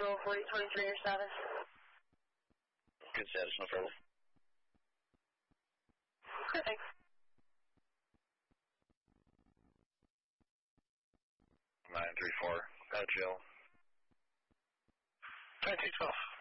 Control 4023, your status? Good status, no trouble. Okay, thanks. 934, got a chill. 9212.